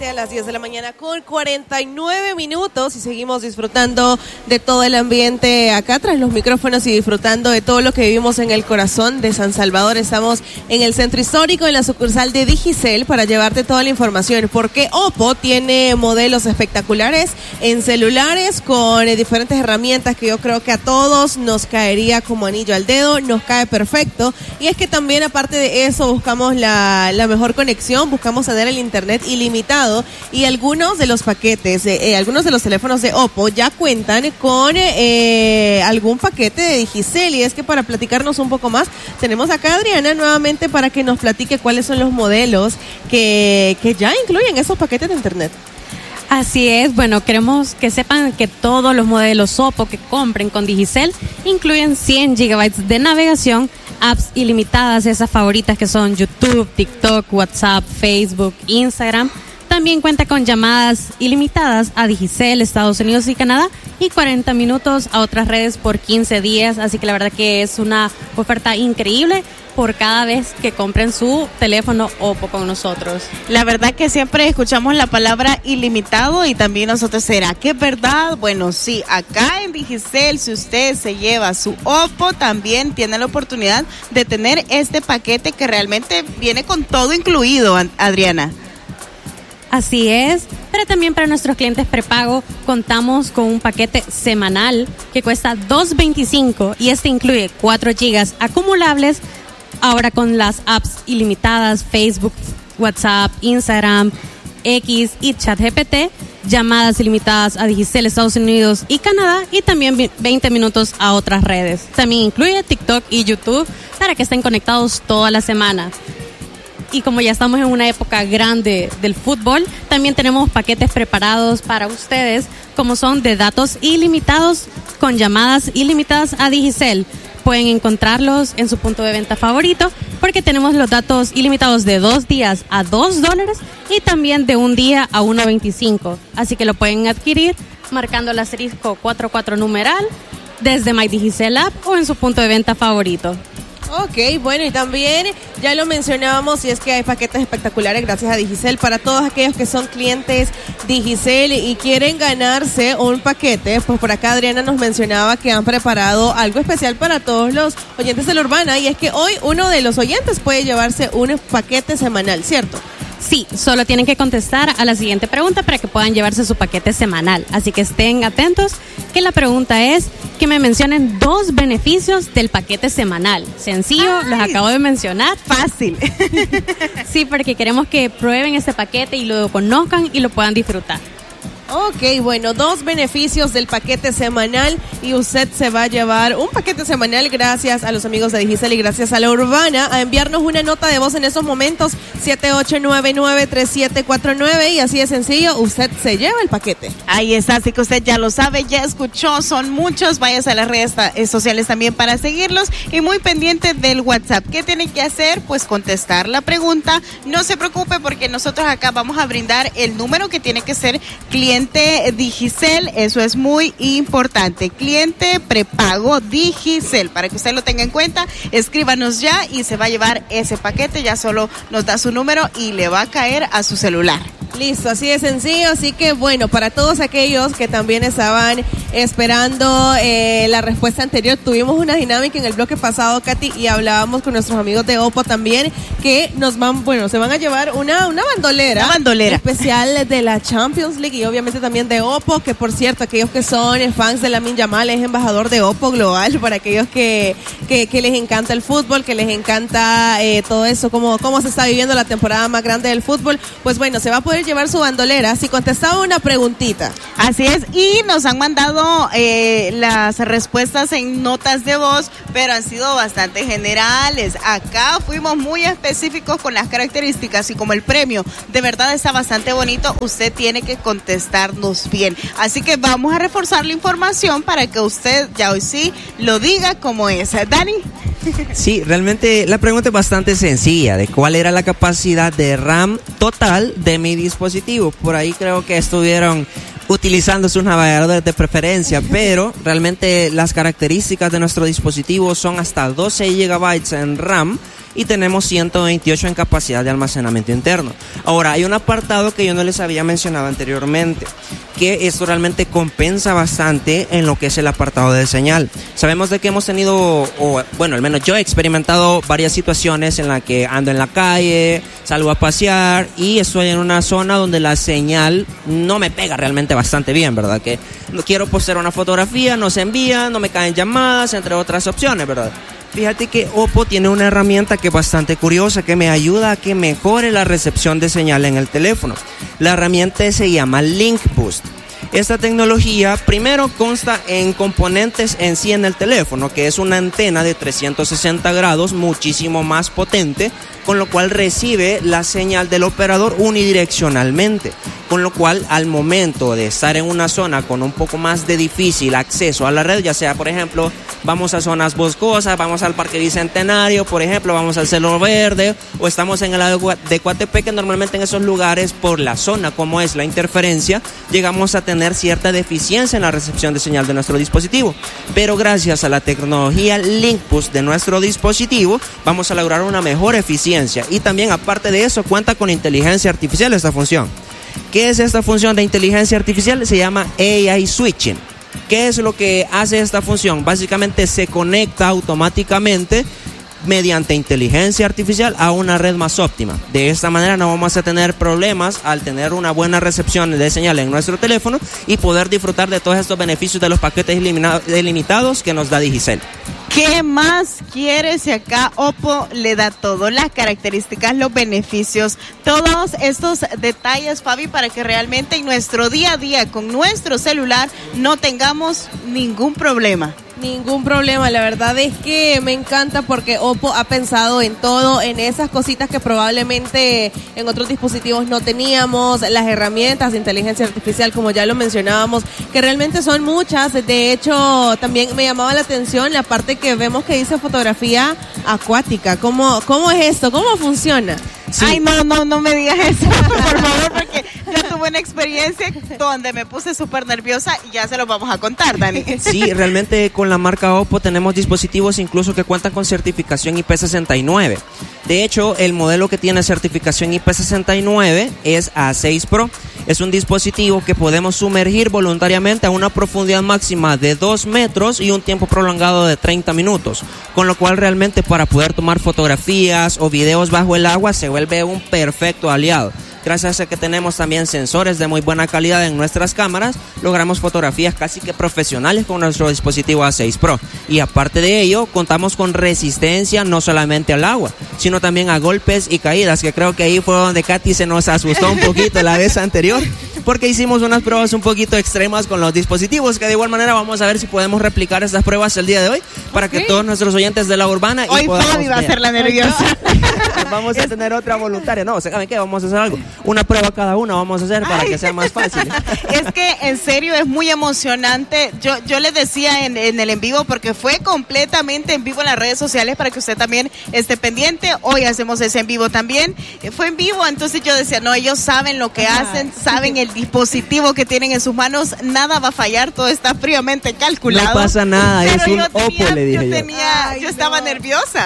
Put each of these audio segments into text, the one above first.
exactamente a las 10 de la mañana con 49 minutos y seguimos disfrutando de todo el ambiente acá tras los micrófonos y disfrutando de todo lo que vivimos en el corazón de San Salvador. Estamos en el centro histórico, en la sucursal de Digicel, para llevarte toda la información, porque Oppo tiene modelos espectaculares en celulares con diferentes herramientas que yo creo que a todos nos caería como anillo al dedo, nos cae perfecto. Y es que también, aparte de eso, buscamos la mejor conexión, buscamos tener el internet ilimitado, y algunos de los paquetes, algunos de los teléfonos de Oppo ya cuentan con algún paquete de Digicel. Y es que para platicarnos un poco más, tenemos acá a Adriana nuevamente para que nos platique cuáles son los modelos que ya incluyen esos paquetes de internet. Así es, bueno, queremos que sepan que todos los modelos Oppo que compren con Digicel incluyen 100 GB de navegación, apps ilimitadas, esas favoritas que son YouTube, TikTok, WhatsApp, Facebook, Instagram. También cuenta con llamadas ilimitadas a Digicel, Estados Unidos y Canadá, y 40 minutos a otras redes por 15 días. Así que la verdad que es una oferta increíble por cada vez que compren su teléfono Oppo con nosotros. La verdad que siempre escuchamos la palabra ilimitado y también nosotros, ¿será que es verdad? Bueno, sí, acá en Digicel, si usted se lleva su Oppo, también tiene la oportunidad de tener este paquete que realmente viene con todo incluido, Adriana. Así es, pero también para nuestros clientes prepago contamos con un paquete semanal que cuesta $2.25 y este incluye 4 GB acumulables, ahora con las apps ilimitadas, Facebook, WhatsApp, Instagram, X y ChatGPT, llamadas ilimitadas a Digicel, Estados Unidos y Canadá, y también 20 minutos a otras redes. También incluye TikTok y YouTube para que estén conectados toda la semana. Y como ya estamos en una época grande del fútbol, también tenemos paquetes preparados para ustedes, como son de datos ilimitados con llamadas ilimitadas a Digicel. Pueden encontrarlos en su punto de venta favorito, porque tenemos los datos ilimitados de 2 días a $2 y también de 1 día a $1.25. Así que lo pueden adquirir marcando el asterisco 44 numeral desde My Digicel App o en su punto de venta favorito. Ok, bueno, y también ya lo mencionábamos, y es que hay paquetes espectaculares gracias a Digicel para todos aquellos que son clientes Digicel y quieren ganarse un paquete. Pues por acá Adriana nos mencionaba que han preparado algo especial para todos los oyentes de La Urbana, y es que hoy uno de los oyentes puede llevarse un paquete semanal, ¿cierto? Sí, solo tienen que contestar a la siguiente pregunta para que puedan llevarse su paquete semanal. Así que estén atentos, que la pregunta es que me mencionen 2 beneficios del paquete semanal. Sencillo, los acabo de mencionar. Fácil. Sí, porque queremos que prueben este paquete y lo conozcan y lo puedan disfrutar. Ok, bueno, 2 beneficios del paquete semanal, y usted se va a llevar un paquete semanal gracias a los amigos de Digicel y gracias a La Urbana. A enviarnos una nota de voz en esos momentos, 78993749, y así de sencillo, usted se lleva el paquete. Ahí está, así que usted ya lo sabe, ya escuchó, son muchos. Váyase a las redes sociales también para seguirlos, y muy pendiente del WhatsApp. ¿Qué tiene que hacer? Pues contestar la pregunta. No se preocupe, porque nosotros acá vamos a brindar el número que tiene que ser cliente Digicel. Eso es muy importante, cliente prepago Digicel, para que usted lo tenga en cuenta. Escríbanos ya y se va a llevar ese paquete. Ya solo nos da su número y le va a caer a su celular. Listo, así de sencillo. Así que bueno, para todos aquellos que también estaban esperando la respuesta anterior, tuvimos una dinámica en el bloque pasado, Katy, y hablábamos con nuestros amigos de Oppo también, que se van a llevar una bandolera especial de la Champions League, y obviamente también de Oppo, que por cierto, aquellos que son fans de Lamine Yamal, es embajador de Oppo global, para aquellos que les encanta el fútbol, que les encanta todo eso, cómo se está viviendo la temporada más grande del fútbol. Pues bueno, se va a poder llevar su bandolera si contestaba una preguntita. Así es, y nos han mandado las respuestas en notas de voz, pero han sido bastante generales. Acá fuimos muy específicos con las características, y como el premio de verdad está bastante bonito, usted tiene que contestarnos bien. Así que vamos a reforzar la información para que usted ya hoy sí lo diga como es. Dani. Sí, realmente la pregunta es bastante sencilla, de cuál era la capacidad de RAM total de mi dispositivo. Por ahí creo que estuvieron utilizando sus navegadores de preferencia, pero realmente las características de nuestro dispositivo son hasta 12 GB en RAM y tenemos 128 en capacidad de almacenamiento interno. Ahora, hay un apartado que yo no les había mencionado anteriormente, que esto realmente compensa bastante en lo que es el apartado de señal. Sabemos de que hemos tenido, al menos yo he experimentado varias situaciones en las que ando en la calle, salgo a pasear y estoy en una zona donde la señal no me pega realmente bastante bien, ¿verdad? Que no quiero postear una fotografía, no se envía, no me caen llamadas, entre otras opciones, ¿verdad? Fíjate que Oppo tiene una herramienta que es bastante curiosa, que me ayuda a que mejore la recepción de señal en el teléfono. La herramienta se llama Link Boost. Esta tecnología primero consta en componentes en sí en el teléfono, que es una antena de 360 grados muchísimo más potente, con lo cual recibe la señal del operador unidireccionalmente, con lo cual al momento de estar en una zona con un poco más de difícil acceso a la red, ya sea por ejemplo vamos a zonas boscosas, vamos al Parque Bicentenario, por ejemplo vamos al Cerro Verde, o estamos en el lado de Coatepeque, normalmente en esos lugares por la zona como es la interferencia, llegamos a tener cierta deficiencia en la recepción de señal de nuestro dispositivo, pero gracias a la tecnología Link Boost de nuestro dispositivo vamos a lograr una mejor eficiencia, y también aparte de eso cuenta con inteligencia artificial esta función. ¿Qué es esta función de inteligencia artificial? Se llama AI Switching. ¿Qué es lo que hace esta función? Básicamente se conecta automáticamente mediante inteligencia artificial a una red más óptima. De esta manera no vamos a tener problemas al tener una buena recepción de señal en nuestro teléfono y poder disfrutar de todos estos beneficios de los paquetes ilimitados que nos da Digicel. ¿Qué más quiere si acá Oppo le da todo? Las características, los beneficios, todos estos detalles, Fabi, para que realmente en nuestro día a día con nuestro celular no tengamos ningún problema. Ningún problema, la verdad es que me encanta porque Oppo ha pensado en todo, en esas cositas que probablemente en otros dispositivos no teníamos, las herramientas de inteligencia artificial, como ya lo mencionábamos, que realmente son muchas. De hecho, también me llamaba la atención la parte que vemos que dice fotografía acuática. ¿Cómo es esto? ¿Cómo funciona? Sí. Ay, no me digas eso, por favor, porque yo tuve una experiencia donde me puse súper nerviosa y ya se los vamos a contar, Dani. Sí, realmente con la marca Oppo tenemos dispositivos incluso que cuentan con certificación IP69. De hecho, el modelo que tiene certificación IP69 es A6 Pro. Es un dispositivo que podemos sumergir voluntariamente a una profundidad máxima de 2 metros y un tiempo prolongado de 30 minutos. Con lo cual realmente para poder tomar fotografías o videos bajo el agua se vuelve un perfecto aliado. Gracias a que tenemos también sensores de muy buena calidad en nuestras cámaras, logramos fotografías casi que profesionales con nuestro dispositivo A6 Pro. Y aparte de ello, contamos con resistencia no solamente al agua, sino también a golpes y caídas, que creo que ahí fue donde Katy se nos asustó un poquito la vez anterior, porque hicimos unas pruebas un poquito extremas con los dispositivos, que de igual manera vamos a ver si podemos replicar estas pruebas el día de hoy, para que todos nuestros oyentes de La Urbana... Hoy Fabi va a ser la nerviosa. Vamos a tener otra voluntaria. No, ¿saben qué? Vamos a hacer algo. Una prueba cada una vamos a hacer para que sea más fácil. Es que en serio es muy emocionante. Yo les decía en el en vivo, porque fue completamente en vivo en las redes sociales para que usted también esté pendiente. Hoy hacemos ese en vivo también. Fue en vivo, entonces yo decía, no, ellos saben lo que hacen, saben el dispositivo que tienen en sus manos, nada va a fallar, todo está fríamente calculado. No pasa nada, es un Oppo, le dije yo estaba nerviosa.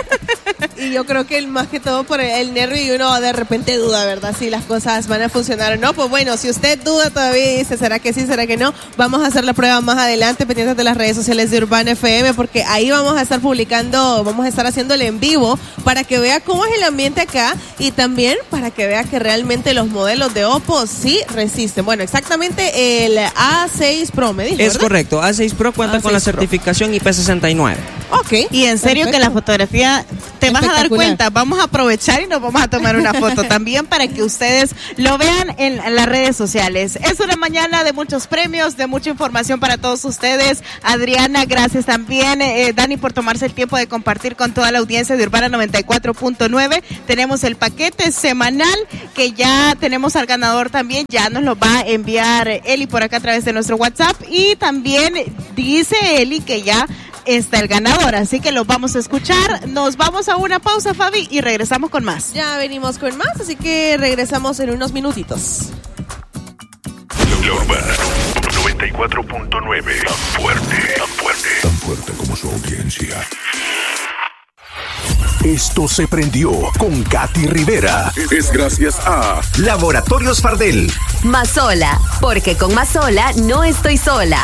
Y yo creo que más que todo por el nervio, y uno de repente duda, ¿verdad? Si las cosas van a funcionar o no. Pues bueno, si usted duda todavía y dice, ¿será que sí, será que no? Vamos a hacer la prueba más adelante, pendientes de las redes sociales de Urbana FM, porque ahí vamos a estar publicando, vamos a estar haciéndole en vivo para que vea cómo es el ambiente acá y también para que vea que realmente los modelos de Oppo sí resisten. Bueno, exactamente el A6 Pro, me dijo, Es ¿verdad? correcto, A6 Pro cuenta con la certificación IP69. Ok. Y en serio perfecto. que la fotografía, te vas a dar cuenta, vamos a aprovechar y nos vamos a tomar una foto también para que ustedes lo vean en las redes sociales. Es una mañana de muchos premios, de mucha información para todos ustedes. Adriana, gracias también. Dani, por tomarse el tiempo de compartir con toda la audiencia de Urbana 94.9. Tenemos el paquete semanal que ya tenemos al ganador también, ya nos lo va a enviar Eli por acá a través de nuestro WhatsApp, y también dice Eli que ya está el ganador, así que lo vamos a escuchar. Nos vamos a una pausa, Fabi, y regresamos con más. Ya venimos con más, así que regresamos en unos minutitos. La Urbana 94.9, tan fuerte como su audiencia. Esto se prendió con Katy Rivera. Es gracias a Laboratorios Fardel. Mazola, porque con Mazola no estoy sola.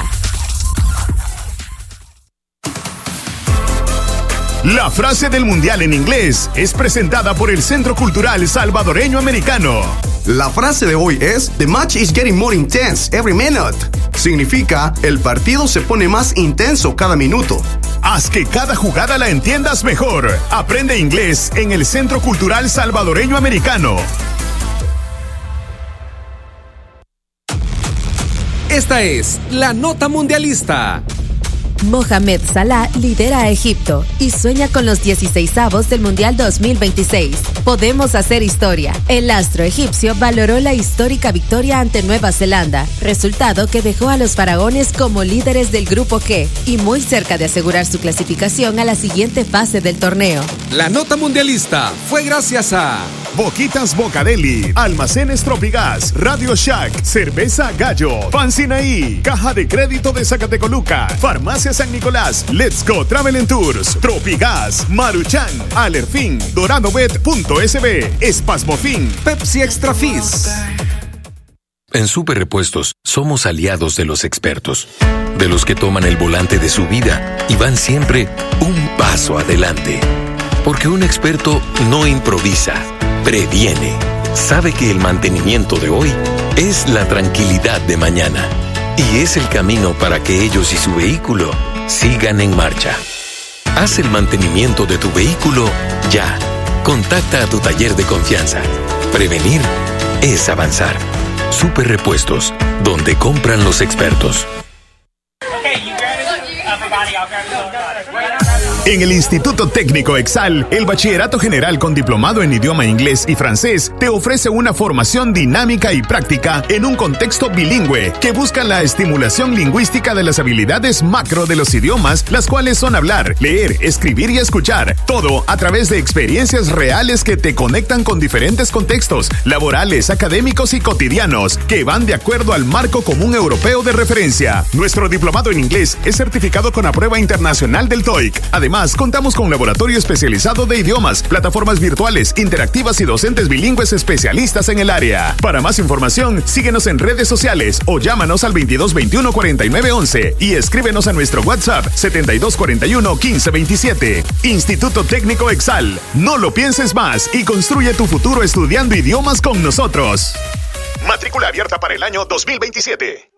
La frase del mundial en inglés es presentada por el Centro Cultural Salvadoreño Americano. La frase de hoy es The match is getting more intense every minute. Significa el partido se pone más intenso cada minuto. Haz que cada jugada la entiendas mejor. Aprende inglés en el Centro Cultural Salvadoreño Americano. Esta es la nota mundialista. Mohamed Salah lidera a Egipto y sueña con los 16avos del Mundial 2026. Podemos hacer historia. El astro egipcio valoró la histórica victoria ante Nueva Zelanda, resultado que dejó a los faraones como líderes del grupo G y muy cerca de asegurar su clasificación a la siguiente fase del torneo. La nota mundialista fue gracias a Boquitas Bocadeli, Almacenes Tropigas, Radio Shack, Cerveza Gallo, Pancinaí, Caja de Crédito de Zacatecoluca, Farmacia San Nicolás, Let's Go Travel and Tours, Tropigas, Maruchan, Alerfin, DoradoBet.sb, Espasmofin, Pepsi Extra Fizz. En Super Repuestos somos aliados de los expertos, de los que toman el volante de su vida y van siempre un paso adelante. Porque un experto no improvisa, previene. Sabe que el mantenimiento de hoy es la tranquilidad de mañana. Y es el camino para que ellos y su vehículo sigan en marcha. Haz el mantenimiento de tu vehículo ya. Contacta a tu taller de confianza. Prevenir es avanzar. Super Repuestos, donde compran los expertos. En el Instituto Técnico Exal, el Bachillerato General con diplomado en idioma inglés y francés te ofrece una formación dinámica y práctica en un contexto bilingüe que busca la estimulación lingüística de las habilidades macro de los idiomas, las cuales son hablar, leer, escribir y escuchar, todo a través de experiencias reales que te conectan con diferentes contextos laborales, académicos y cotidianos que van de acuerdo al marco común europeo de referencia. Nuestro diplomado en inglés es certificado con la prueba internacional del TOEIC. Además, contamos con laboratorio especializado de idiomas, plataformas virtuales, interactivas y docentes bilingües especialistas en el área. Para más información, síguenos en redes sociales o llámanos al 2221-4911 y escríbenos a nuestro WhatsApp 7241-1527. Instituto Técnico Exal. No lo pienses más y construye tu futuro estudiando idiomas con nosotros. Matrícula abierta para el año 2027.